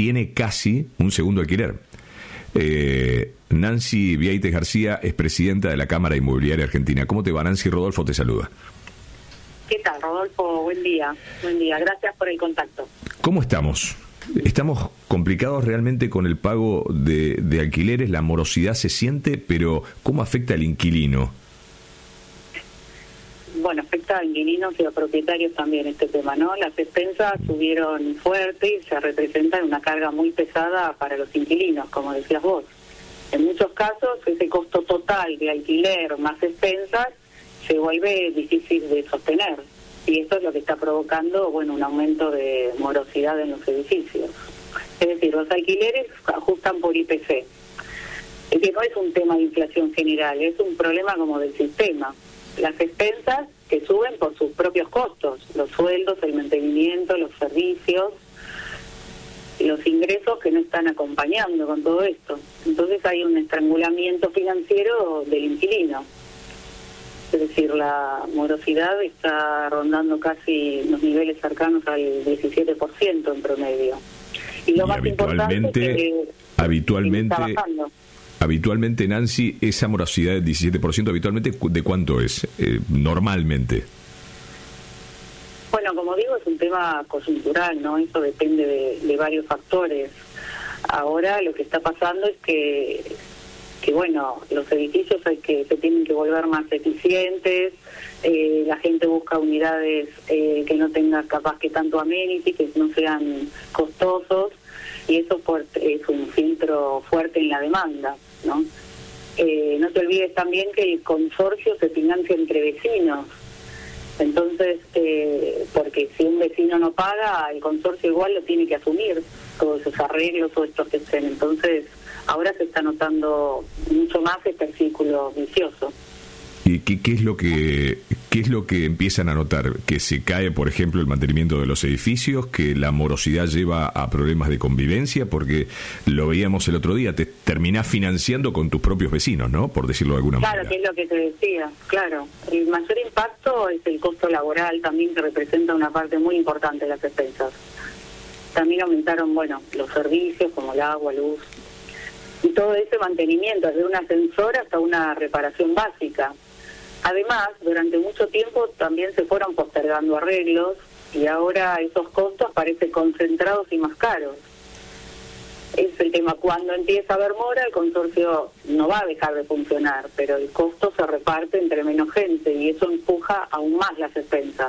tiene casi un segundo alquiler. Nancy Vieites García es presidenta de la Cámara Inmobiliaria Argentina. ¿Cómo te va, Nancy? Rodolfo te saluda. ¿Qué tal, Rodolfo? Buen día. Gracias por el contacto. ¿Cómo estamos? Estamos complicados realmente con el pago de alquileres, la morosidad se siente, pero ¿cómo afecta al inquilino? Bueno, afecta a inquilinos y a propietarios también este tema, ¿no? Las expensas subieron fuerte y se representan una carga muy pesada para los inquilinos, como decías vos. En muchos casos, ese costo total de alquiler más expensas se vuelve difícil de sostener. Y esto es lo que está provocando, bueno, un aumento de morosidad en los edificios. Es decir, los alquileres ajustan por IPC. Es que no es un tema de inflación general, es un problema como del sistema. Las expensas que suben por sus propios costos, los sueldos, el mantenimiento, los servicios, los ingresos que no están acompañando con todo esto. Entonces hay un estrangulamiento financiero del inquilino. Es decir, la morosidad está rondando casi los niveles cercanos al 17% en promedio. Y lo más importante es que está bajando. Habitualmente, Nancy, esa morosidad del 17%, habitualmente, ¿de cuánto es normalmente? Bueno, como digo, es un tema coyuntural, ¿no? Eso depende de varios factores. Ahora lo que está pasando es que bueno, los edificios se tienen que volver más eficientes, la gente busca unidades que no tengan capaz que tanto amenity, que no sean costosos, y eso es un filtro fuerte en la demanda, ¿no? No te olvides también que el consorcio se financia entre vecinos, entonces, porque si un vecino no paga, el consorcio igual lo tiene que asumir, todos esos arreglos, todos estos que estén, entonces ahora se está notando mucho más este círculo vicioso. ¿Y qué es lo que empiezan a notar? ¿Que se cae, por ejemplo, el mantenimiento de los edificios? ¿Que la morosidad lleva a problemas de convivencia? Porque lo veíamos el otro día, te terminás financiando con tus propios vecinos, ¿no? Por decirlo de alguna manera. Claro, que es lo que te decía, claro. El mayor impacto es el costo laboral también, que representa una parte muy importante de las expensas. También aumentaron, bueno, los servicios como el agua, luz, y todo ese mantenimiento, desde un ascensor hasta una reparación básica. Además, durante mucho tiempo también se fueron postergando arreglos y ahora esos costos parecen concentrados y más caros. Es el tema, cuando empieza a haber mora, el consorcio no va a dejar de funcionar, pero el costo se reparte entre menos gente y eso empuja aún más las expensas.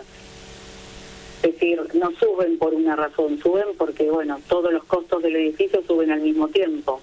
Es decir, no suben por una razón, suben porque, bueno, todos los costos del edificio suben al mismo tiempo.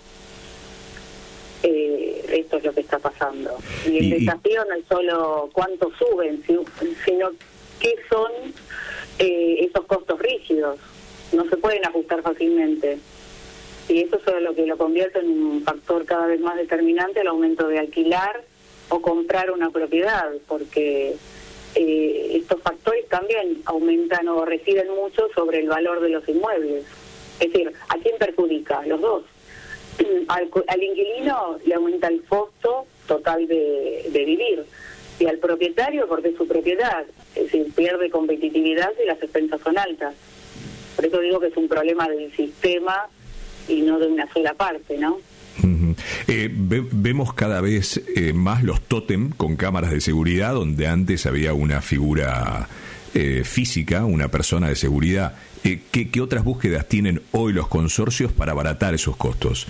Esto es lo que está pasando. Y el desafío no es solo cuánto suben, sino qué son esos costos rígidos. No se pueden ajustar fácilmente. Y eso es lo que lo convierte en un factor cada vez más determinante al aumento de alquilar o comprar una propiedad, porque estos factores también aumentan o residen mucho sobre el valor de los inmuebles. Es decir, ¿a quién perjudica? A los dos. Al inquilino le aumenta el costo total de vivir, y al propietario porque es su propiedad, es decir, pierde competitividad y las expensas son altas. Por eso digo que es un problema del sistema y no de una sola parte, ¿no? Vemos cada vez más los tótem con cámaras de seguridad, donde antes había una figura física, una persona de seguridad. ¿Qué otras búsquedas tienen hoy los consorcios para abaratar esos costos?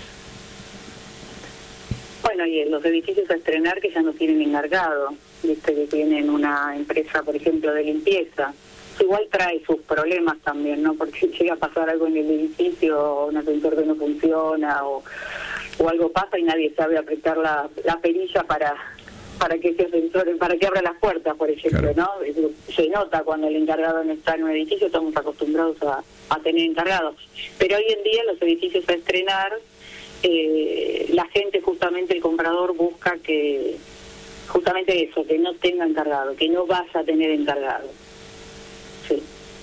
Bueno, y en los edificios a estrenar que ya no tienen encargado, ¿viste? Que tienen una empresa, por ejemplo, de limpieza. Eso igual trae sus problemas también, ¿no? Porque llega a pasar algo en el edificio, un ascensor que no funciona o algo pasa y nadie sabe apretar la perilla para que ese ascensor, para que abra las puertas, por ejemplo, claro. ¿No? Se nota cuando el encargado no está en un edificio, estamos acostumbrados a tener encargados. Pero hoy en día en los edificios a estrenar, la gente, justamente el comprador, busca que justamente eso, que no tenga encargado, que no vaya a tener encargado. Sí.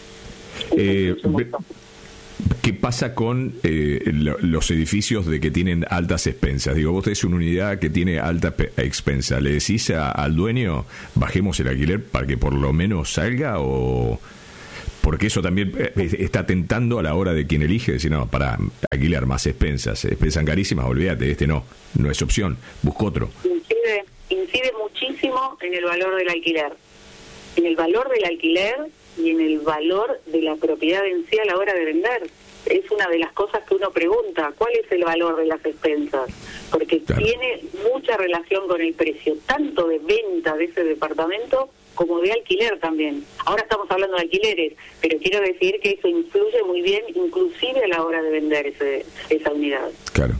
¿Qué pasa con los edificios de que tienen altas expensas? Digo, vos tenés una unidad que tiene alta expensa. ¿Le decís al dueño, bajemos el alquiler para que por lo menos salga? ¿O Porque eso también está tentando a la hora de quien elige, decir, no, para alquilar más expensas carísimas, olvídate, no es opción, busco otro. Incide muchísimo en el valor del alquiler, y en el valor de la propiedad en sí a la hora de vender. Es una de las cosas que uno pregunta, ¿cuál es el valor de las expensas? Porque claro, tiene mucha relación con el precio, tanto de venta de ese departamento como de alquiler también. Ahora estamos hablando de alquileres, pero quiero decir que eso influye muy bien, inclusive a la hora de vender esa unidad. Claro.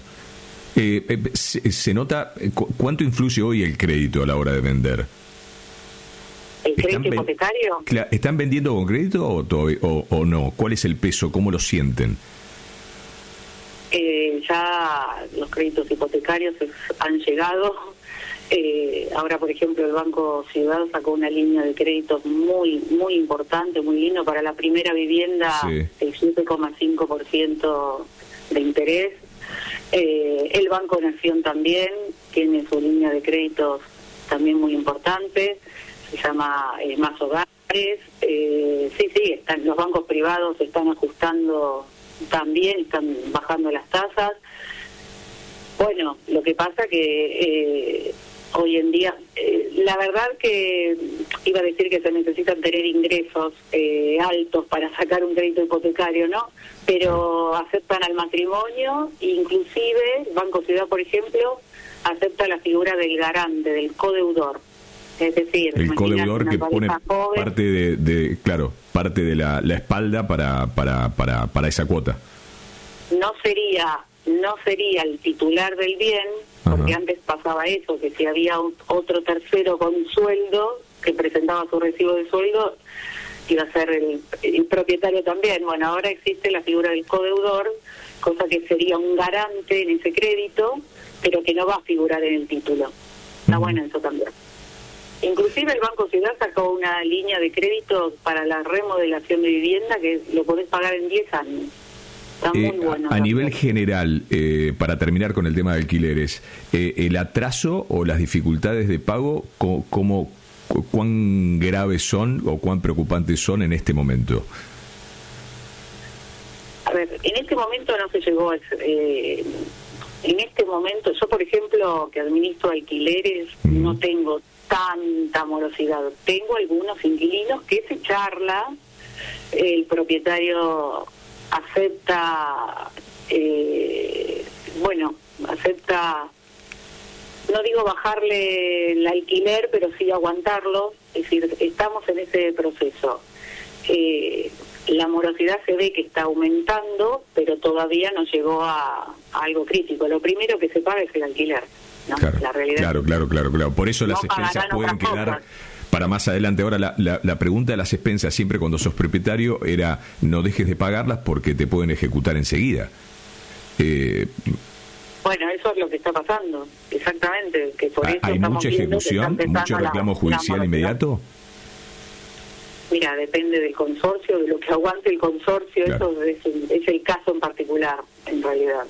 Se nota, ¿cuánto influye hoy el crédito a la hora de vender? ¿El crédito hipotecario? ¿Están vendiendo con crédito o no? ¿Cuál es el peso? ¿Cómo lo sienten? Ya los créditos hipotecarios han llegado. Ahora, por ejemplo, el Banco Ciudad sacó una línea de créditos muy muy importante, muy lindo para la primera vivienda, sí, el 7,5% de interés. El Banco Nación también tiene su línea de créditos también muy importante, se llama Más Hogares. Sí, los bancos privados se están ajustando también, están bajando las tasas. Bueno, lo que pasa que hoy en día, la verdad que iba a decir que se necesitan tener ingresos altos para sacar un crédito hipotecario, ¿no? Pero aceptan al matrimonio, inclusive Banco Ciudad, por ejemplo, acepta la figura del garante, del codeudor. Es decir, el codeudor que pone parte parte de la espalda para esa cuota. No sería el titular del bien, porque antes pasaba eso, que si había otro tercero con sueldo que presentaba su recibo de sueldo, iba a ser el propietario también. Bueno, ahora existe la figura del codeudor, cosa que sería un garante en ese crédito, pero que no va a figurar en el título. Está bueno eso también. Inclusive el Banco Ciudad sacó una línea de crédito para la remodelación de vivienda que lo podés pagar en 10 años. Está muy bueno. A nivel general, para terminar con el tema de alquileres, el atraso o las dificultades de pago, ¿cuán graves son o cuán preocupantes son en este momento? A ver, en este momento no se llegó en este momento, yo por ejemplo, que administro alquileres, no tengo tanta morosidad. Tengo algunos inquilinos que se charla, el propietario acepta, no digo bajarle el alquiler, pero sí aguantarlo. Es decir, estamos en ese proceso. La morosidad se ve que está aumentando, pero todavía no llegó a algo crítico. Lo primero que se paga es el alquiler, ¿no? Claro, la realidad. Claro. Por eso las expensas pueden quedar para más adelante. Ahora, la pregunta de las expensas, siempre cuando sos propietario, era no dejes de pagarlas porque te pueden ejecutar enseguida. Bueno, eso es lo que está pasando, exactamente. Que por eso ¿Hay mucha ejecución, mucho reclamo judicial inmediato? Mira, depende del consorcio, de lo que aguante el consorcio. Claro. Eso es el caso en particular, en realidad.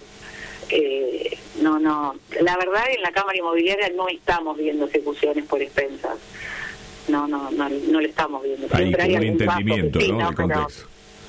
La verdad, en la Cámara Inmobiliaria no estamos viendo ejecuciones por expensas. No le estamos viendo. Siempre hay un entendimiento, caso, ¿no? Del contexto.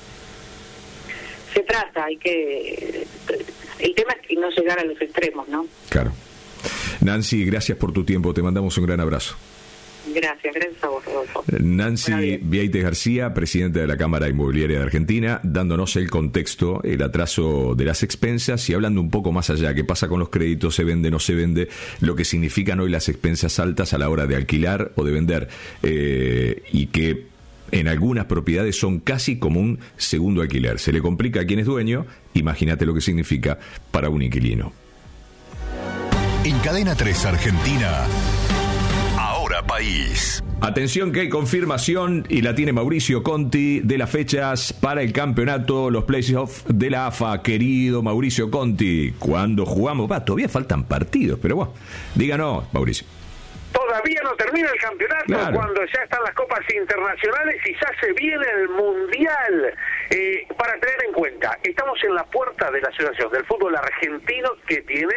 Se trata, el tema es que no llegar a los extremos, ¿no? Claro. Nancy, gracias por tu tiempo. Te mandamos un gran abrazo. Gracias a vos, Rodolfo. Nancy Vieites García, presidenta de la Cámara Inmobiliaria de Argentina, dándonos el contexto, el atraso de las expensas y hablando un poco más allá, qué pasa con los créditos, se vende, no se vende, lo que significan hoy las expensas altas a la hora de alquilar o de vender, y que en algunas propiedades son casi como un segundo alquiler. Se le complica a quien es dueño, imagínate lo que significa para un inquilino. En Cadena 3 Argentina, Ahora País. Atención que hay confirmación y la tiene Mauricio Conti de las fechas para el campeonato, los playoffs de la AFA. Querido Mauricio Conti, ¿cuándo jugamos? Todavía faltan partidos, pero bueno, díganos, Mauricio. Toda todavía no termina el campeonato, claro, cuando ya están las copas internacionales y ya se viene el mundial. Para tener en cuenta, estamos en la puerta de la Asociación del Fútbol Argentino que tiene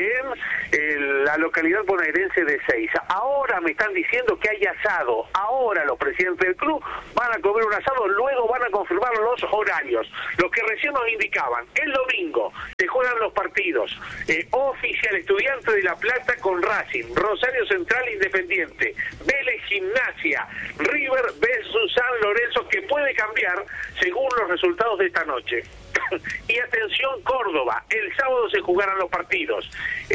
en la localidad bonaerense de Ezeiza. Ahora me están diciendo que hay asado. Ahora los presidentes del club van a comer un asado, luego van a confirmar los horarios. Lo que recién nos indicaban, el domingo se juegan los partidos. Oficial Estudiante de La Plata con Racing, Rosario Central Independiente, Vélez Gimnasia, River versus San Lorenzo, que puede cambiar según los resultados de esta noche. Y atención, Córdoba, el sábado se jugarán los partidos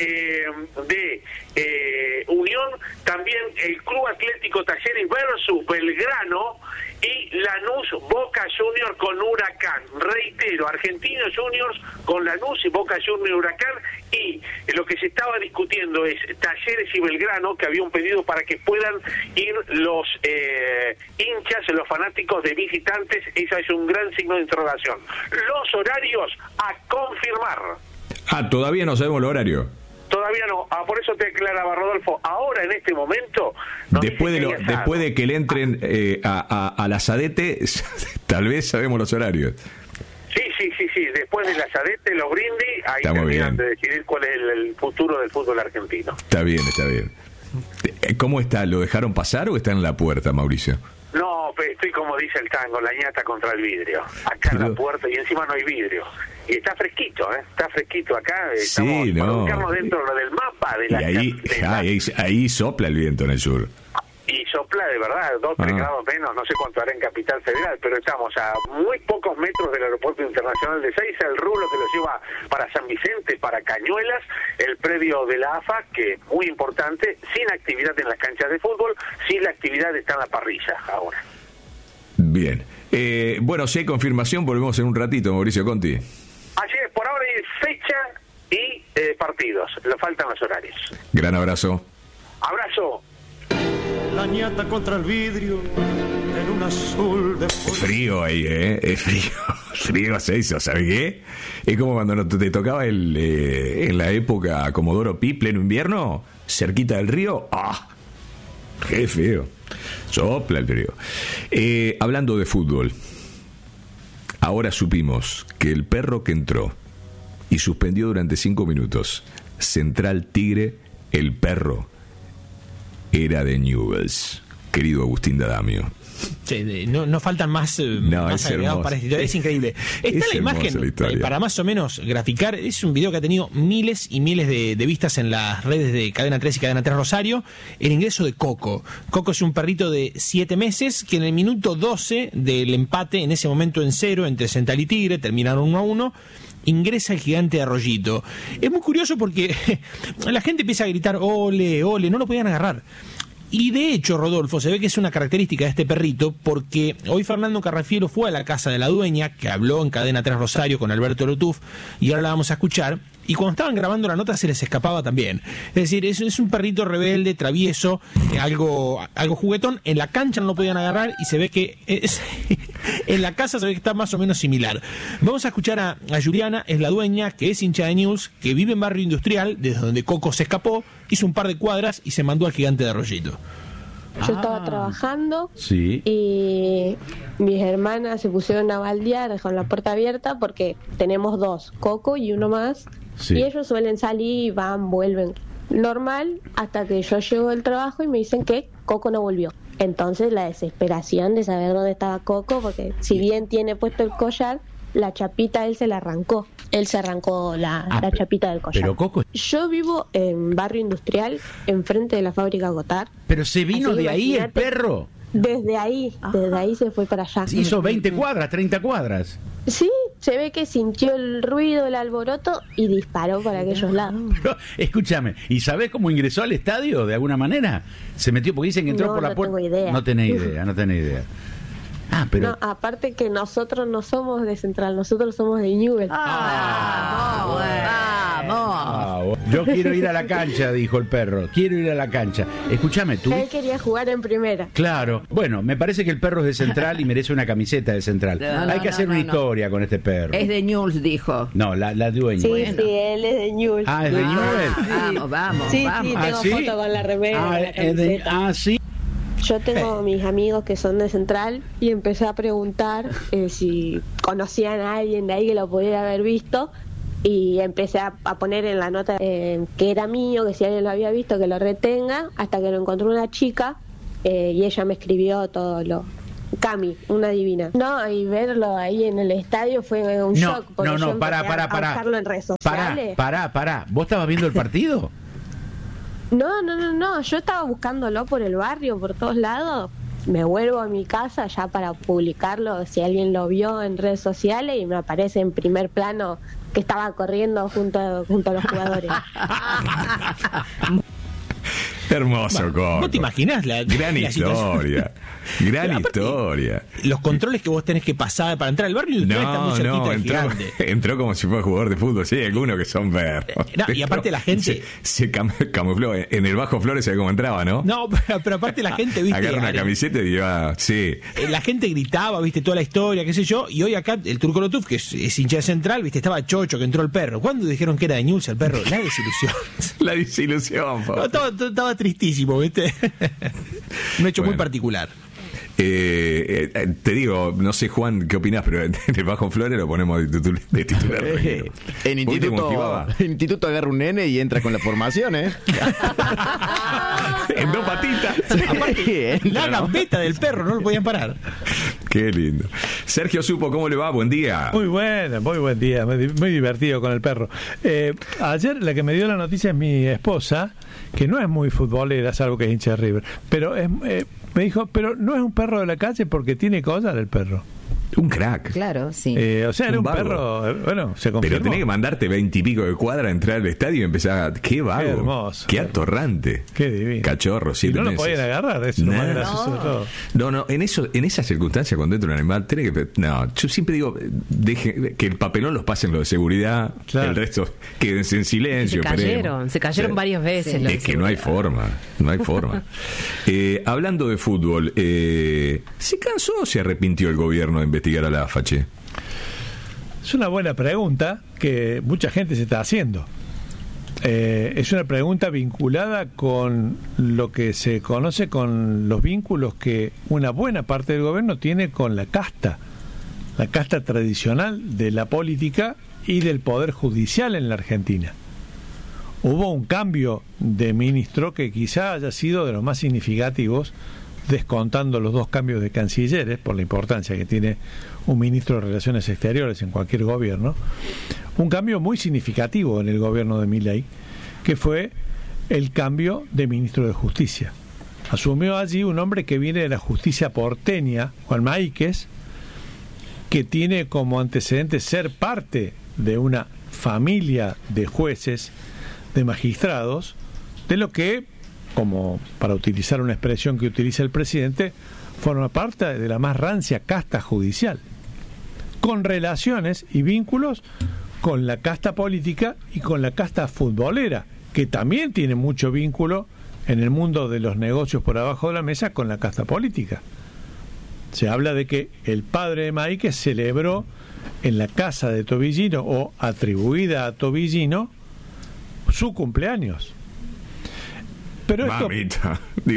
de Unión, también el Club Atlético Talleres versus Belgrano y Lanús Boca Juniors con Huracán. Reitero, Argentinos Juniors con Lanús y Boca Juniors Huracán, y lo que se estaba discutiendo es Talleres y Belgrano, que había un pedido para que puedan ir los hinchas, los fanáticos de visitantes. Eso es un gran signo de interrogación. Los horarios a confirmar. Todavía no sabemos el horario. Todavía no, por eso te aclaraba Rodolfo, ahora en este momento... Después de que le entren al asadete, tal vez sabemos los horarios. Sí, después del asadete, los brindis, ahí terminan de decidir cuál es el futuro del fútbol argentino. Está bien. ¿Cómo está? ¿Lo dejaron pasar o está en la puerta, Mauricio? No, estoy como dice el tango, la ñata contra el vidrio. Acá en la puerta y encima no hay vidrio. Y está fresquito, está fresquito acá. Estamos para ubicarnos dentro del mapa de la... Y ahí sopla el viento en el sur. Y sopla de verdad, 2-3 grados menos, no sé cuánto hará en Capital Federal, pero estamos a muy pocos metros del Aeropuerto Internacional de Ezeiza, el rulo que los lleva para San Vicente, para Cañuelas, el predio de la AFA, que es muy importante, sin actividad en las canchas de fútbol, sin la actividad está en la parrilla ahora. Bien. Bueno, si hay confirmación, volvemos en un ratito, Mauricio Conti. Así es, por ahora hay fecha y partidos, le faltan los horarios. Gran abrazo. Abrazo. La ñata contra el vidrio en un azul de frío ahí, es frío Ezeiza, ¿sabes qué? Es como cuando te tocaba en la época Comodoro Pi, pleno invierno, cerquita del río. Qué feo, sopla el frío. Hablando de fútbol, ahora supimos que el perro que entró y suspendió durante 5 minutos Central Tigre, el perro era de Newell's, querido Agustín D'Adamio. Sí, no faltan más agregados para esta historia. Es increíble. Está la imagen, para más o menos graficar. Es un video que ha tenido miles y miles de vistas en las redes de Cadena 3 y Cadena 3 Rosario. El ingreso de Coco. Coco es un perrito de 7 meses que en el minuto 12 del empate, en ese momento en 0 entre Central y Tigre, terminaron 1-1. Ingresa el gigante de Arroyito. Es muy curioso porque la gente empieza a gritar ole, ole, no lo podían agarrar. Y de hecho, Rodolfo, se ve que es una característica de este perrito, porque hoy Fernando Carrafielo fue a la casa de la dueña, que habló en Cadena 3 Rosario con Alberto Lotuf, y ahora la vamos a escuchar, y cuando estaban grabando la nota se les escapaba también. Es decir, es un perrito rebelde, travieso, algo juguetón. En la cancha no lo podían agarrar y se ve que en la casa se ve que está más o menos similar. Vamos a escuchar a Juliana, es la dueña, que es hincha de News, que vive en Barrio Industrial, desde donde Coco se escapó, hizo un par de cuadras y se mandó al gigante de Arroyito. Yo estaba trabajando sí, y mis hermanas se pusieron a baldear con la puerta abierta porque tenemos 2, Coco y uno más, sí. Y ellos suelen salir, van, vuelven normal hasta que yo llego del trabajo y me dicen que Coco no volvió. Entonces la desesperación de saber dónde estaba Coco, porque si bien tiene puesto el collar, la chapita él se la arrancó. Él se arrancó la chapita del collar. Pero Coco... Yo vivo en Barrio Industrial, enfrente de la fábrica Gotar. Pero se vino de ahí el perro. Desde ahí se fue para allá. Hizo 20 cuadras, 30 cuadras. Sí, se ve que sintió el ruido, el alboroto y disparó para aquellos lados. Pero, escúchame, ¿y sabés cómo ingresó al estadio de alguna manera? Se metió porque dicen que entró por la puerta. No tengo idea. No tenés idea. Pero... No, aparte que nosotros no somos de Central, nosotros somos de Newell's. ¡Vamos! Yo quiero ir a la cancha, dijo el perro. Quiero ir a la cancha. Escúchame, tú. Él quería jugar en primera. Claro. Bueno, me parece que el perro es de Central y merece una camiseta de Central. Hay que hacer una historia con este perro. Es de Newell's, dijo. No, la dueña. Sí, bueno. Sí, él es de Newell's. Ah, es de Newell's. Sí. Vamos. Sí, tengo foto con la remera. La camiseta. Sí. Yo tengo mis amigos que son de Central y empecé a preguntar si conocían a alguien de ahí que lo pudiera haber visto, y empecé a poner en la nota que era mío, que si alguien lo había visto que lo retenga, hasta que lo encontró una chica y ella me escribió todo lo... Cami, una divina. No, y verlo ahí en el estadio fue un shock, porque yo empecé a buscarlo en redes sociales. Pará. ¿Vos estabas viendo el partido? No, yo estaba buscándolo por el barrio, por todos lados. Me vuelvo a mi casa ya para publicarlo si alguien lo vio en redes sociales, y me aparece en primer plano que estaba corriendo junto a los jugadores. Hermoso, Coco. ¿Vos te imaginás la historia? Gran historia. Los controles que vos tenés que pasar para entrar al barrio, y está muy cerquita del gigante. Entró como si fuera jugador de fútbol. Sí, hay algunos que son verdes. Y aparte la gente se camufló. En el Bajo Flores se ve cómo entraba, ¿no? No, pero aparte la gente, viste, agarra una camiseta y lleva, sí. La gente gritaba, viste, toda la historia, qué sé yo. Y hoy acá el Turco Lotuf, que es hincha de Central, viste, estaba chocho, que entró el perro. ¿Cuándo dijeron que era de Newell's el perro? La desilusión. La desilusión, no, estaba tristísimo, viste. Un hecho muy particular. Te digo, no sé, Juan, ¿qué opinás? Pero en el Bajo Flores lo ponemos de titular. En instituto agarra un nene y entra con la formación, ¿eh? En dos patitas. Aparte, la gambeta del perro, no lo podían parar. Qué lindo. Sergio Supo, ¿cómo le va? Buen día. Muy buen día, muy divertido con el perro. Ayer la que me dio la noticia es mi esposa, que no es muy futbolera, salvo que es hincha de River, pero me dijo, pero no es un perro de la calle porque tiene collar el perro. Un crack. Claro, sí. O sea, era un perro, bueno, se confirmó. Pero tenés que mandarte 20 y pico de cuadra a entrar al estadio y empezar qué vago. Qué hermoso. Qué atorrante. Qué divino. Cachorro, 7 meses. No lo podían agarrar, eso es lo más gracioso de todo. No, en esas circunstancias, cuando entra un animal, tenés que... No, yo siempre digo, deje que el papelón los pasen los de seguridad, claro. El resto quédense en silencio. Se cayeron varias veces. Es que no hay forma. Hablando de fútbol, ¿se cansó o se arrepintió el gobierno de investigar a la AFA, che? Es una buena pregunta que mucha gente se está haciendo. Es una pregunta vinculada con lo que se conoce con los vínculos que una buena parte del gobierno tiene con la casta tradicional de la política y del poder judicial en la Argentina. Hubo un cambio de ministro que quizá haya sido de los más significativos, descontando los dos cambios de cancilleres, por la importancia que tiene un ministro de Relaciones Exteriores en cualquier gobierno. Un cambio muy significativo en el gobierno de Milei, que fue el cambio de ministro de Justicia. Asumió allí un hombre que viene de la justicia porteña, Juan Maíquez, que tiene como antecedente ser parte de una familia de jueces, de magistrados, de lo que, como para utilizar una expresión que utiliza el presidente, forma parte de la más rancia casta judicial, con relaciones y vínculos con la casta política y con la casta futbolera, que también tiene mucho vínculo en el mundo de los negocios por abajo de la mesa con la casta política. Se habla de que el padre de Maíquez celebró en la casa de Tobillino, o atribuida a Tobillino, su cumpleaños. Pero mamita.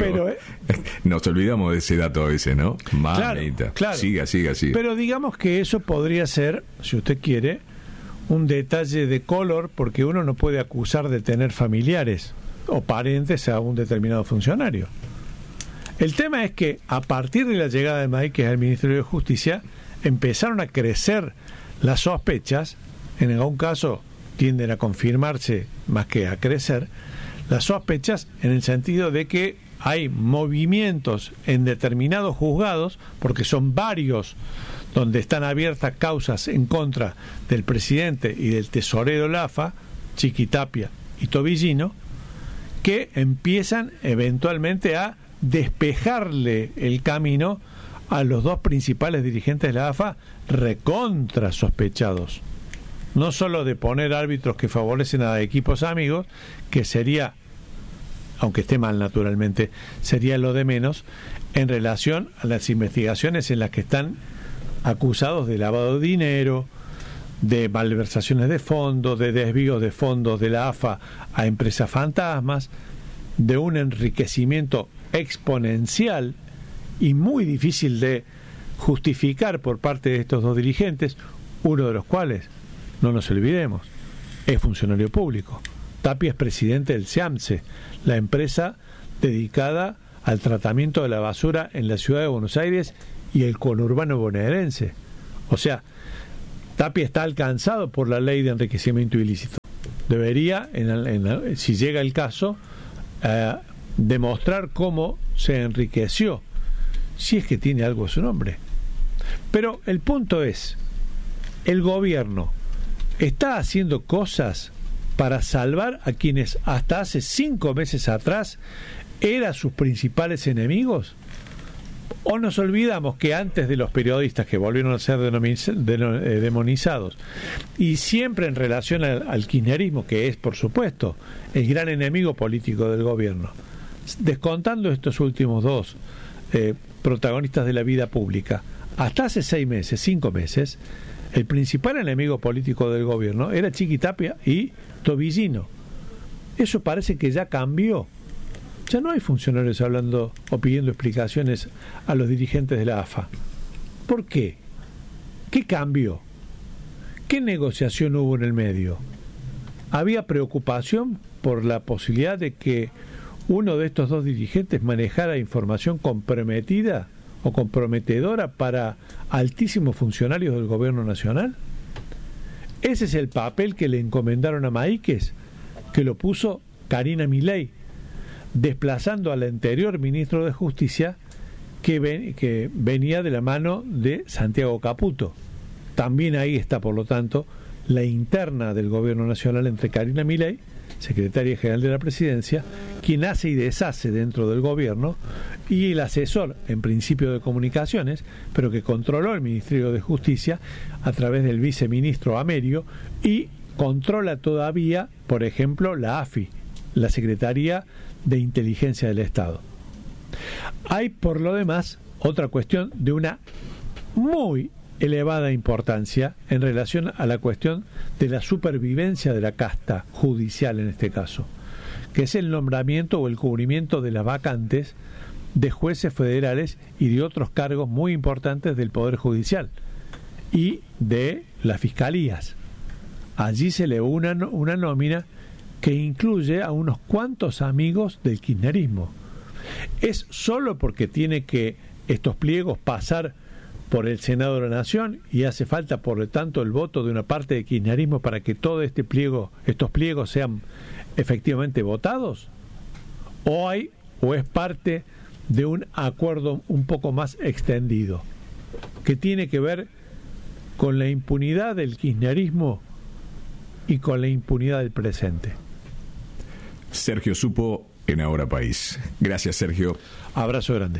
Nos olvidamos de ese dato a veces, ¿no? Mamita. Claro. Siga. Pero digamos que eso podría ser, si usted quiere, un detalle de color, porque uno no puede acusar de tener familiares o parientes a un determinado funcionario. El tema es que a partir de la llegada de Maíquez al Ministerio de Justicia empezaron a crecer las sospechas, en algún caso tienden a confirmarse más que a crecer, las sospechas en el sentido de que hay movimientos en determinados juzgados, porque son varios donde están abiertas causas en contra del presidente y del tesorero Lafa, Chiquitapia y Tobillino, que empiezan eventualmente a despejarle el camino a los dos principales dirigentes de la AFA, recontra sospechados no solo de poner árbitros que favorecen a equipos amigos, que sería, aunque esté mal naturalmente, sería lo de menos, en relación a las investigaciones en las que están acusados de lavado de dinero, de malversaciones de fondos, de desvíos de fondos de la AFA a empresas fantasmas, de un enriquecimiento exponencial y muy difícil de justificar por parte de estos dos dirigentes, uno de los cuales, no nos olvidemos, es funcionario público. Tapia es presidente del SEAMSE, la empresa dedicada al tratamiento de la basura en la ciudad de Buenos Aires y el conurbano bonaerense. O sea, Tapia está alcanzado por la ley de enriquecimiento ilícito. Debería, si llega el caso, demostrar cómo se enriqueció, si es que tiene algo a su nombre. Pero el punto es, el gobierno está haciendo cosas para salvar a quienes hasta hace 5 meses atrás eran sus principales enemigos. ¿O nos olvidamos que antes de los periodistas que volvieron a ser demonizados, y siempre en relación al kirchnerismo, que es por supuesto el gran enemigo político del gobierno, descontando estos últimos dos protagonistas de la vida pública, hasta hace 6 meses, 5 meses, el principal enemigo político del gobierno era Chiqui Tapia y Tobillino. Eso parece que ya cambió. Ya no hay funcionarios hablando o pidiendo explicaciones a los dirigentes de la AFA. ¿Por qué? ¿Qué cambió? ¿Qué negociación hubo en el medio? ¿Había preocupación por la posibilidad de que uno de estos dos dirigentes manejara información comprometida o comprometedora para altísimos funcionarios del gobierno nacional? Ese es el papel que le encomendaron a Maíquez, que lo puso Karina Milei, desplazando al anterior ministro de Justicia que venía de la mano de Santiago Caputo. También ahí está, por lo tanto, la interna del gobierno nacional entre Karina Milei, secretaria general de la presidencia, quien hace y deshace dentro del gobierno, y el asesor, en principio de comunicaciones, pero que controló el Ministerio de Justicia a través del viceministro Amerio, y controla todavía, por ejemplo, la AFI, la Secretaría de Inteligencia del Estado. Hay, por lo demás, otra cuestión de una muy elevada importancia en relación a la cuestión de la supervivencia de la casta judicial en este caso, que es el nombramiento o el cubrimiento de las vacantes de jueces federales y de otros cargos muy importantes del Poder Judicial y de las fiscalías. Allí se le una nómina que incluye a unos cuantos amigos del kirchnerismo. Es solo porque tiene que estos pliegos pasar por el Senado de la Nación y hace falta, por lo tanto, el voto de una parte del kirchnerismo para que todo estos pliegos sean efectivamente votados, o es parte de un acuerdo un poco más extendido que tiene que ver con la impunidad del kirchnerismo y con la impunidad del presente. Sergio Supo en Ahora País. Gracias, Sergio. Abrazo grande.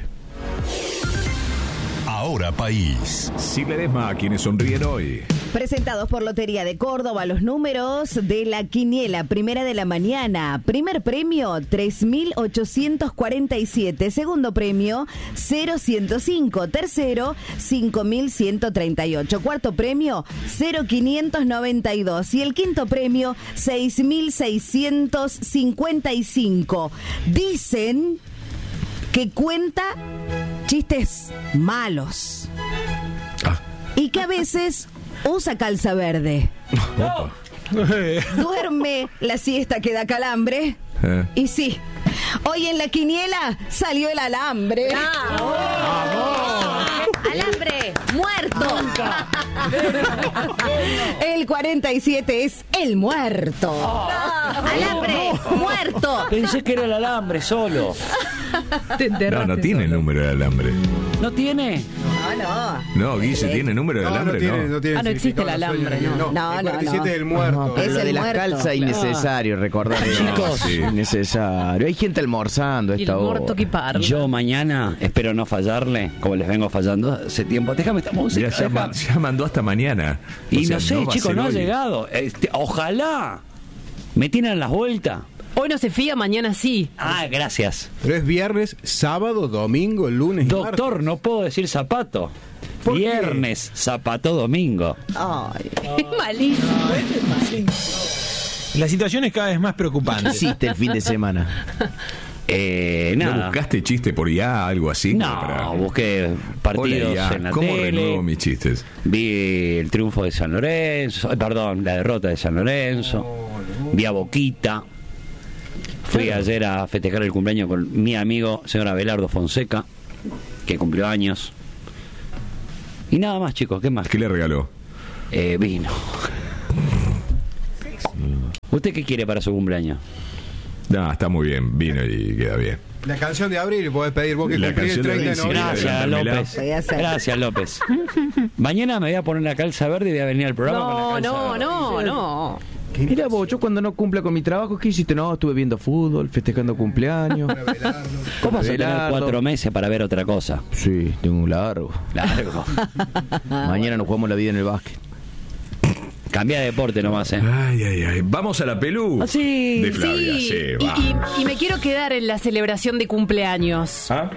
Ahora País. Silvia Ledesma, a quienes sonríen hoy. Presentados por Lotería de Córdoba, los números de la quiniela, primera de la mañana. Primer premio, 3.847. Segundo premio, 0.105. Tercero, 5.138. Cuarto premio, 0.592. Y el quinto premio, 6.655. Dicen que cuenta chistes malos. Y que a veces usa calza verde. Duerme la siesta que da calambre. Y sí, hoy en la quiniela salió el alambre. Alambre, muerto. El 47 es el muerto. Alambre, muerto. Pensé que era el alambre solo. No tiene el número del alambre. ¿No tiene? No, Guille, ¿tiene número de alambre? No tiene no existe el alambre, no. El 47 del muerto. Es el de las calzas innecesario, recordar. Chicos, innecesario. Hay gente almorzando a esta hora. Yo mañana espero no fallarle, como les vengo fallando hace tiempo. Déjame esta música. Ya mandó hasta mañana. Y no sé, chicos, no ha llegado. Ojalá me tienen las vueltas. Hoy no se fía, mañana sí. Ah, gracias. Pero es viernes, sábado, domingo, lunes. Doctor, no puedo decir zapato. Viernes, zapato, domingo. Ay, es malísimo. La situación es cada vez más preocupante. ¿Qué hiciste el fin de semana? Nada. ¿No buscaste chiste por IA, algo así? No, busqué partidos en la ¿Cómo tele. renuevo mis chistes? Vi el triunfo de San Lorenzo, la derrota de San Lorenzo. Vi a Boquita. Fui ayer a festejar el cumpleaños con mi amigo, señor Abelardo Fonseca, que cumplió años. Y nada más, chicos, ¿qué más? ¿Qué le regaló? Vino. ¿Usted qué quiere para su cumpleaños? No, está muy bien, vino y queda bien. La canción de abril, podés pedir vos que cumplís el 30 de noviembre. Gracias, López. Gracias, López. Mañana me voy a poner la calza verde y voy a venir al programa con la calza verde. No. Mira vos, yo cuando no cumpla con mi trabajo, ¿qué hiciste? No, estuve viendo fútbol, festejando cumpleaños. ¿Cómo vas a tener 4 meses para ver otra cosa? Sí, tengo un largo. Mañana nos jugamos la vida en el básquet. Cambia de deporte nomás, Ay. Vamos a la pelú de Flavia. Sí, y me quiero quedar en la celebración de cumpleaños. ¿Ah?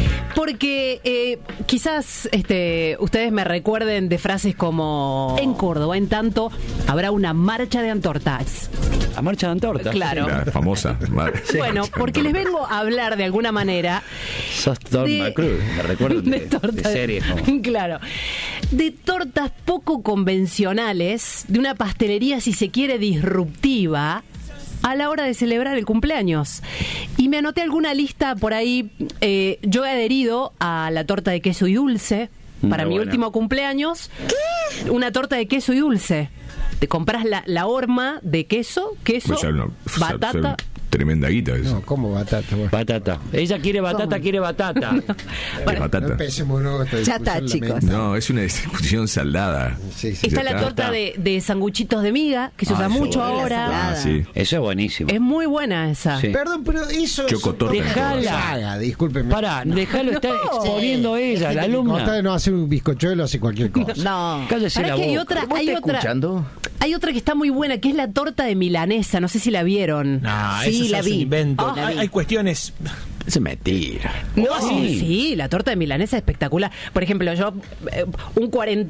Porque quizás ustedes me recuerden de frases como: en Córdoba, en tanto, habrá una marcha de antortas. ¿La marcha de antortas? Claro. La famosa. Sí. Bueno, porque les vengo a hablar de alguna manera. Sos Norma Cruz, me recuerdo de series. Claro. De tortas poco convencionales, de una pastelería, si se quiere, disruptiva, a la hora de celebrar el cumpleaños. Y me anoté alguna lista por ahí. Yo he adherido a la torta de queso y dulce para mi último cumpleaños. ¿Qué? Una torta de queso y dulce. Te compras la horma de queso, pues batata. Tremenda guita eso. No, ¿cómo batata? Bueno. Batata. Ella quiere batata, quiere batata. Bueno, batata. No empecemos, ¿no? Ya está, chicos. No, es una discusión saldada. Sí. Está la torta de sanguchitos de miga, que se usa mucho ahora. Sí. Eso es buenísimo. Es muy buena esa. Sí. Perdón, pero eso... Chocotorta. Dejala. Discúlpeme. Pará, dejalo estar exponiendo ella, la alumna. No hace un bizcochuelo, hace cualquier cosa. No. Cállese la boca. Hay otra. ¿Escuchando? Hay otra que está muy buena, que es la torta de milanesa. No sé si la vieron. Sí, la vi. Hay cuestiones. Es mentira. No, sí, la torta de milanesa es espectacular. Por ejemplo, un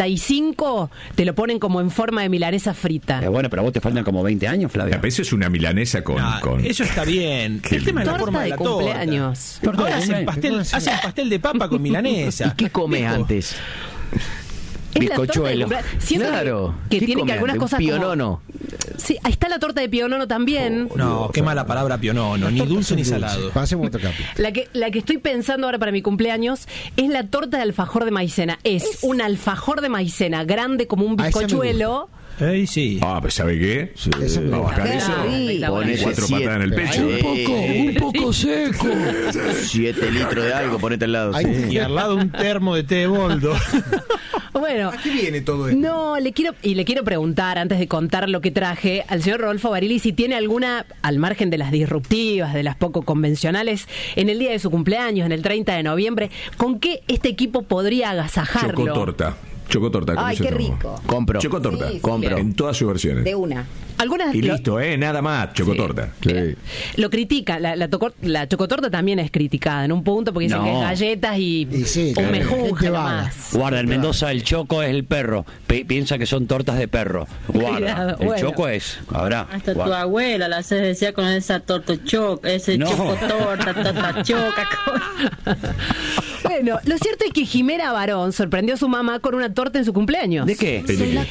45 te lo ponen como en forma de milanesa frita. Bueno, pero a vos te faltan como 20 años, Flavia. A veces es una milanesa con... Eso está bien. El tema es la forma de la cumpleaños. Ahora hacen pastel de papa con milanesa. ¿Y qué comes antes? Bizcochuelo. Claro. Que tiene que algunas cosas pionono. Sí, ahí está la torta de pionono también. No, qué mala palabra pionono, ni dulce ni salado. Pasemos otro capítulo. La que estoy pensando ahora para mi cumpleaños es la torta de alfajor de maicena. Es un alfajor de maicena grande como un bizcochuelo. Sí. Pues ¿sabe qué? Sí. Va a buscar eso. Pone 4 patas en el pecho. Un poco seco. 7 litros de algo, ponete al lado. Y al lado un termo de té de boldo. Bueno, ¿a qué viene todo esto? No, le quiero preguntar, antes de contar lo que traje, al señor Rodolfo Barili si tiene alguna, al margen de las disruptivas, de las poco convencionales, en el día de su cumpleaños, en el 30 de noviembre, ¿con qué este equipo podría agasajarlo? Chocotorta. Ay, qué rico. Compro. Chocotorta. Sí, Compro. En todas sus versiones. De una. Algunas y listo, nada más, chocotorta. Sí. Lo critica, la chocotorta también es criticada en un punto porque dicen que es galletas y un mejunje nomás. Guarda, en Mendoza el choco es el perro. Piensa que son tortas de perro. Guarda, el choco es. Hasta tu abuela la se decía con esa torta choco, ese chocotorta, torta choca. Bueno, lo cierto es que Jimena Barón sorprendió a su mamá con una torta en su cumpleaños. ¿De qué?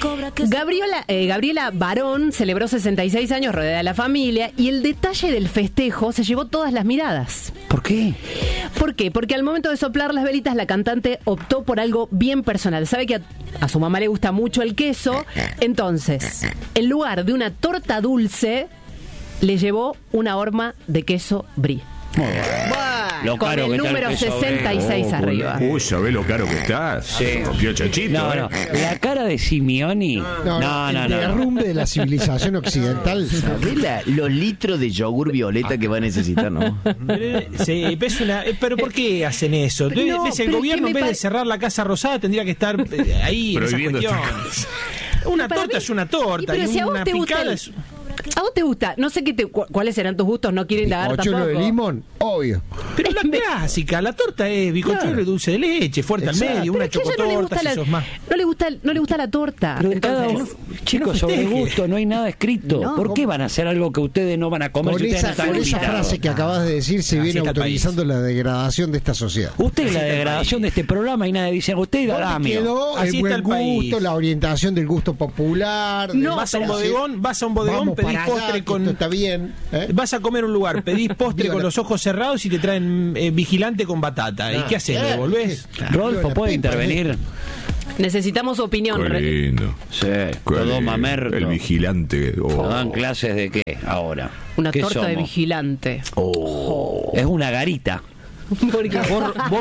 Gabriela Barón celebró 66 años rodeada de la familia y el detalle del festejo se llevó todas las miradas. ¿Por qué? ¿Por qué? Porque al momento de soplar las velitas la cantante optó por algo bien personal. Sabe que a su mamá le gusta mucho el queso, entonces, en lugar de una torta dulce, le llevó una horma de queso brie. Lo con caro el que está número queso 66 arriba. Uy, ¿sabés lo caro que está? Sí. Rompió Chachito. No, no. La cara de Simeoni. No. El derrumbe de la civilización occidental. ¿Sabés los litros de yogur violeta que va a necesitar, no? Sí, pero ¿por qué hacen eso? El gobierno, en vez de cerrar la Casa Rosada, tendría que estar ahí en esa cuestión. Una torta es una torta. Pero y si a vos una te picada gusta es... ¿A vos te gusta? No sé cuáles serán tus gustos, no quiero indagar tampoco. Bizcochuelo de limón, obvio. Pero la clásica, la torta es bizcochuelo y dulce de leche, fuerte al medio, una chocotorta, si sos más. No le gusta la torta. Pero chicos, sobre gusto no hay nada escrito. No, ¿Por qué van a hacer algo que ustedes no van a comer? Con esa frase que acabas de decir se viene autorizando la degradación de esta sociedad. Usted es la degradación de este programa y nadie dice, usted Adamio. Quedó el buen gusto, la orientación del gusto popular. Vas a un bodegón, pedís postre con... Está bien. Vas a comer un lugar, pedís postre con los ojos cerrados y te traen vigilante con batata. ¿Y qué haces? ¿Lo devolvés? Rodolfo, ¿puede intervenir? Necesitamos opinión. Qué lindo. Sí, todo mamerto. El vigilante. ¿Dan clases de qué ahora? Una ¿Qué torta somos? de vigilante. Es una garita. Porque ¿A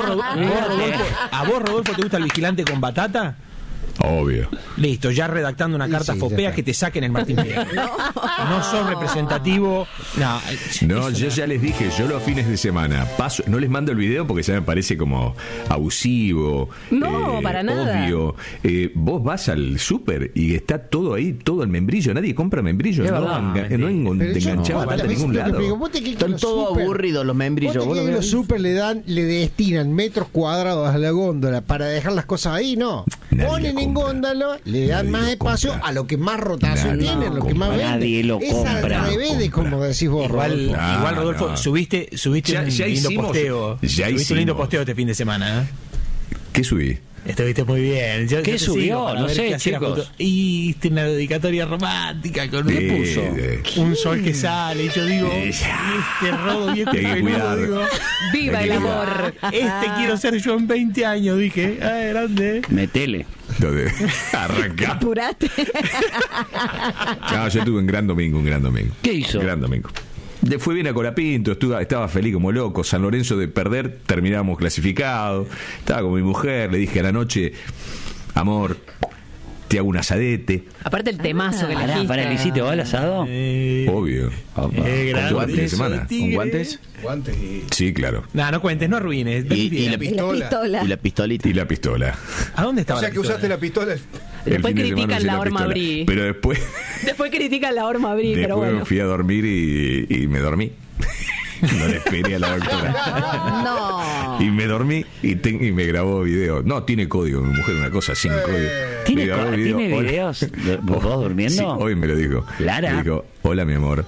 vos, Rodolfo, te gusta el vigilante con batata? Obvio. Listo, ya redactando una carta fopea que te saquen el Martín Fierro. No sos representativo. No, yo ya les dije, yo los fines de semana paso, no les mando el video porque ya me parece como abusivo. No, para nada. Obvio. Vos vas al súper y está todo ahí, todo el membrillo. Nadie compra membrillo. No enganchaba batata en ningún lado. Están todos aburridos los membrillos. ¿Vos que los súper le destinan metros cuadrados a la góndola para dejar las cosas ahí? No. Ponen en góndola, le dan más espacio a lo que más rotación tiene, a lo que más vende. Nadie lo compra. Al revés de como decís vos, igual Rodolfo, subiste un lindo posteo. Subiste un lindo posteo este fin de semana. ¿Qué subí? Estuviste muy bien. ¿Qué subió? No sé, chicos. Y una dedicatoria romántica con ¿Qué puso? Un sol que sale. Y yo digo, este Rodo viejo peludo, digo, ¡viva el amor! Quiero ser yo en 20 años, dije. Grande. Metele. Arranca. Apurate. No, yo tuve un gran domingo. ¿Qué hizo? Un gran domingo. Le fue bien a Colapinto, estaba feliz como loco. San Lorenzo de perder, terminábamos clasificados. Estaba con mi mujer, le dije a la noche, amor, te hago un asadete. Aparte el temazo que le dijiste. ¿Para el hiciste vos el asado? Obvio. ¿Con guantes? ¿Con guantes? Guantes y... Sí, claro. No cuentes, no arruines. Y la pistola. Y la pistolita. Y la pistola. ¿A dónde estaba? O sea que usaste la pistola. Después critican la horma Bri. Pero después critican la horma Bri, pero bueno. Me fui a dormir y me dormí. No le esperé a la doctora. No. Y me dormí y me grabó video. No, tiene código, mi mujer, una cosa sin código. ¿Tiene videos? ¿Vos durmiendo? Sí, hoy me lo dijo. Lara. Me dijo, hola mi amor.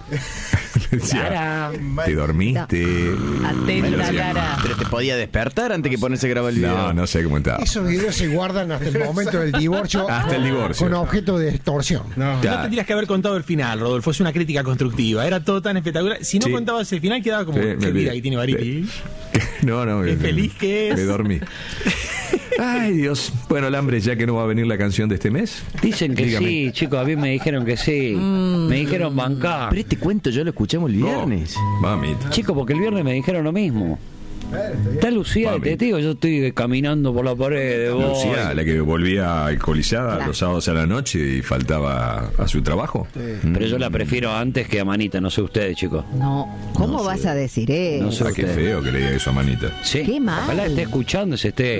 Lara. ¿Te dormiste? Atenta, Lara. ¿Pero te podía despertar antes que ponerse a grabar el video? No sé cómo estaba. Esos videos se guardan hasta el momento del divorcio. Hasta el divorcio. Con objeto de extorsión. No tendrías que haber contado el final, Rodolfo. Es una crítica constructiva. Era todo tan espectacular. Si no contabas el final, quedaba como mira que tiene Barili. No. Qué feliz que es. Me dormí. Ay, Dios. Bueno, el hambre, ya que no va a venir la canción de este mes. Dicen que sí, chicos. A mí me dijeron que sí. Me dijeron bancar. Pero este cuento yo lo escuchamos el viernes. Mamita. Chicos, porque el viernes me dijeron lo mismo. Está Lucía de testigo, yo estoy caminando por la pared de vos. Lucía, la que volvía alcoholizada los sábados a la noche y faltaba a su trabajo. Pero yo la prefiero antes que a Manita, no sé ustedes, chicos. No, ¿cómo vas a decir eso? No sé qué feo que le diga eso a Manita. Sí. Qué mal. Ojalá esté escuchando, esté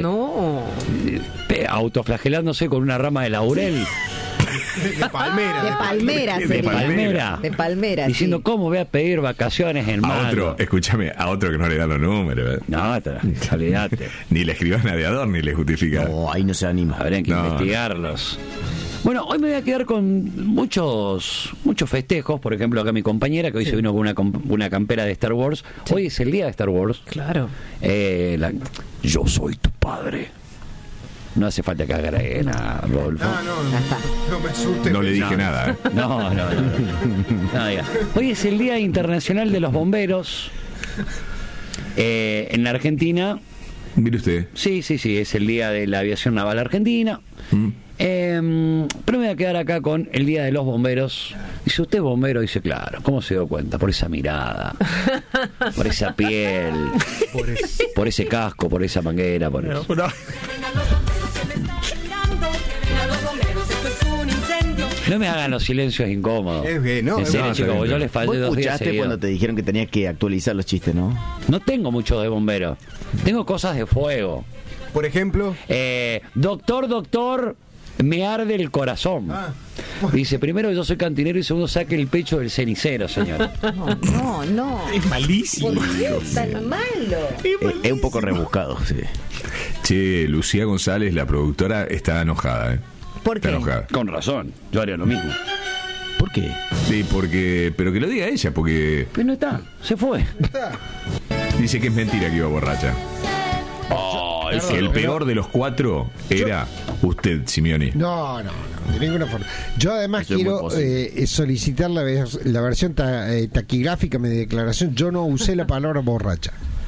autoflagelándose con una rama de laurel. De palmera. De palmera. Diciendo, sí. ¿cómo voy a pedir vacaciones en mayo? Escúchame, a otro que no le da los números. No, olvídate. Ni le escribas aviador ni le justifica. No, ahí no se anima. Habrían que investigarlos. Bueno, hoy me voy a quedar con muchos festejos. Por ejemplo, acá mi compañera, que hoy se vino con una campera de Star Wars. Sí. Hoy es el día de Star Wars. Claro. Yo soy tu padre. No hace falta que agregue nada, Rodolfo. No me asustes. No le dije nada. No, diga. Hoy es el Día Internacional de los Bomberos. En la Argentina. Mire usted. Sí, es el Día de la Aviación Naval Argentina. pero me voy a quedar acá con el Día de los Bomberos. Dice, ¿usted es bombero? Dice, claro. ¿Cómo se dio cuenta? Por esa mirada, por esa piel, por ese casco, por esa manguera, por eso. No me hagan los silencios incómodos. En serio, chicos, yo les fallé 2 días seguidos. Cuando te dijeron que tenías que actualizar los chistes, ¿no? No tengo mucho de bombero. Tengo cosas de fuego. Por ejemplo, doctor, me arde el corazón. Dice, primero yo soy cantinero y segundo saque el pecho del cenicero, señor. No. Es malísimo. ¿Por qué es tan malo? Es un poco rebuscado, sí. Che, Lucía González, la productora, está enojada, ¿Por qué? Está enojada. Con razón, yo haría lo mismo. ¿Por qué? Sí, pero que lo diga ella, porque... Pero no está, se fue. Dice que es mentira que iba borracha. El peor de los 4 era usted, Simeoni. No, de ninguna forma. Yo además quiero solicitar la versión taquigráfica de mi declaración. Yo no usé la palabra borracha.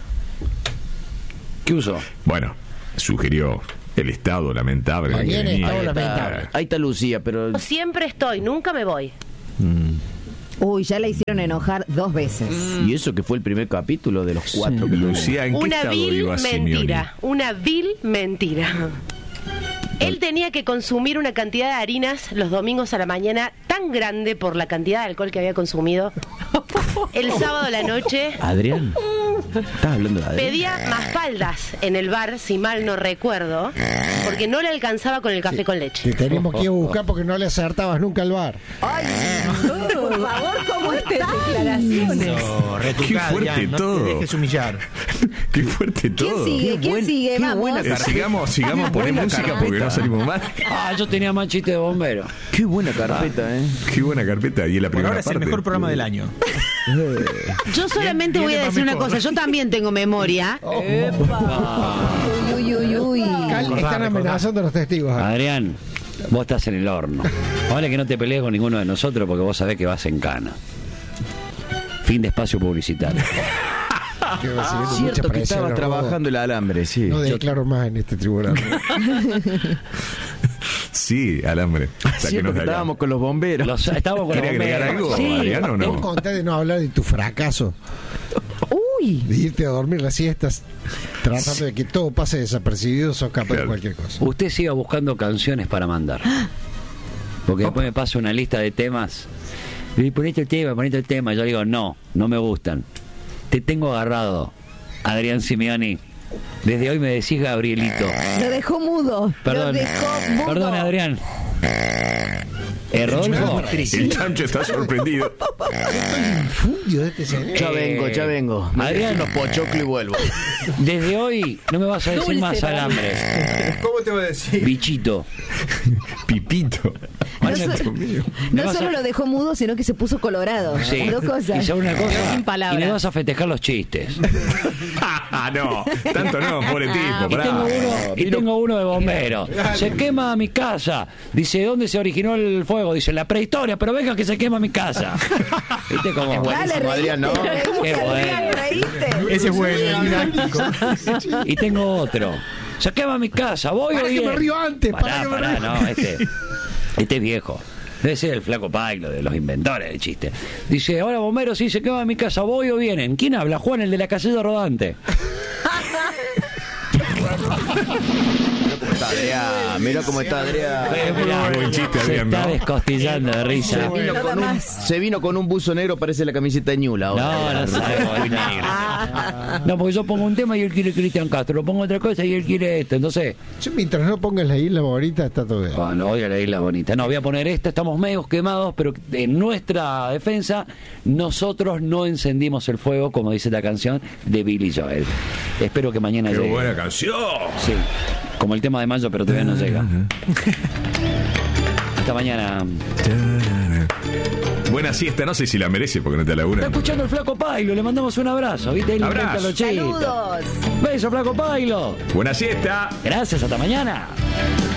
¿Qué usó? Bueno, sugirió el estado lamentable. Ahí está Lucía, pero... Siempre estoy, nunca me voy. Uy, ya la hicieron enojar 2 veces. Y eso que fue el primer capítulo de los 4 que Lucía, ¿en qué Una estado vil iba mentira. Una vil mentira. Él tenía que consumir una cantidad de harinas los domingos a la mañana tan grande por la cantidad de alcohol que había consumido. El sábado a la noche... Adrián, ¿estás hablando de Adrián? Pedía mafaldas en el bar, si mal no recuerdo, porque no le alcanzaba con el café con leche. Te tenemos que ir a buscar porque no le acertabas nunca al bar. Ay, por favor, ¿cómo estas declaraciones? Qué fuerte todo. No te dejes humillar. Qué fuerte todo. ¿Quién sigue? Vamos. Sigamos poner música porque no salimos mal. Yo tenía más chiste de bombero. Qué buena carpeta, Qué buena carpeta. Y en la primera ahora es el mejor programa del año. Yo solamente voy a decir una cosa. Yo también tengo memoria. Uy. Están amenazando a los testigos. Adrián, vos estás en el horno. Vale que no te pelees con ninguno de nosotros porque vos sabés que vas en cana. Fin de espacio publicitario. Cierto que estabas trabajando el alambre, sí. No declaro más en este tribunal. Sí, alambre. Cierto que estábamos con los bomberos. Estábamos con los agregar algo, Adrián, o no? Vos conté de no hablar de tu fracaso. De irte a dormir las siestas tratando de que todo pase desapercibido, sos capaz de cualquier cosa. Usted siga buscando canciones para mandar. Porque después me pasa una lista de temas. Y ponete el tema. Yo digo, no me gustan. Te tengo agarrado, Adrián Simeoni. Desde hoy me decís Gabrielito. Lo dejó mudo. Perdón, Adrián. Rodolfo. El chancho está sorprendido. Ya vengo. Adrián, los pochoclos y vuelvo. Desde hoy no me vas a decir más alambre. ¿Cómo te voy a decir? Bichito. Pipito. No solo lo dejó mudo, sino que se puso colorado. Sí. 2 cosas. Y ya una cosa. Sin palabras. Y me vas a festejar los chistes. No, tanto no, pobre tipo. Tengo uno de bombero. Se quema mi casa. Dice, ¿dónde se originó el fuego? Dice, en la prehistoria, pero venga que se quema mi casa. ¿Viste cómo? Es buenísimo, Adrián, ¿no? Qué bueno. Ese es bueno. Y tengo otro. Se quema mi casa, voy o bien. Me río antes. Pará, no, este es viejo. Debe ser el Flaco Pailo, de los inventores del chiste. Dice, ahora bombero, sí, se quema mi casa, voy o vienen. ¿Quién habla? Juan, el de la casilla rodante. Mira cómo está Adrián. Buen chiste, Adrián. Se está descostillando de risa. Se vino con un buzo negro, parece la camiseta de Ñula. No sabemos. No, porque yo pongo un tema y él quiere Cristian Castro. Lo pongo otra cosa y él quiere esto. Entonces, mientras no pongas la isla bonita, está todo bien. No voy a la isla bonita. No, voy a poner esta. Estamos medio quemados, pero en nuestra defensa, nosotros no encendimos el fuego, como dice la canción de Billy Joel. Espero que mañana llegue. ¡Qué buena canción! Sí, como el tema de Mayo, pero todavía no llega. Hasta mañana. Buena siesta, no sé si la merece porque no te labura. Está escuchando el Flaco Pailo, le mandamos un abrazo. ¿Viste? Abrazo. Saludos. Beso, Flaco Pailo. Buena siesta. Gracias, hasta mañana.